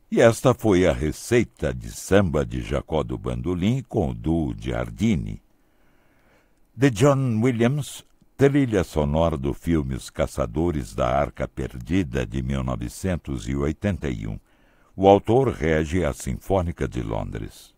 E esta foi a receita de samba de Jacó do Bandolim com o duo Giardini. De John Williams, trilha sonora do filme Os Caçadores da Arca Perdida, de 1981. O autor rege a Sinfônica de Londres.